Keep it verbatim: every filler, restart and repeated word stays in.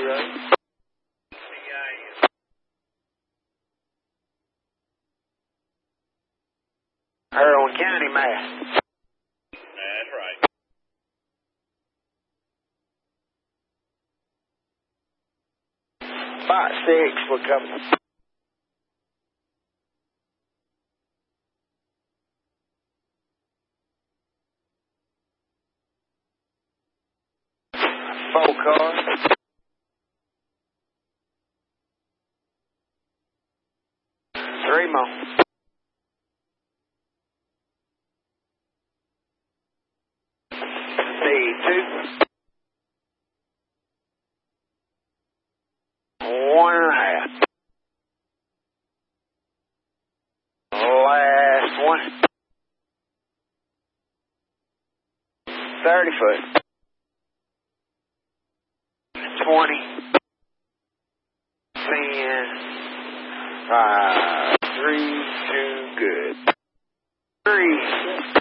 Road. Irwin County, Mass. That's right. Five six, we're coming. Four cars. Three more. See two. One and a half. Last one. Thirty foot. Twenty. Ten. Five. Three. Two. Good. Three.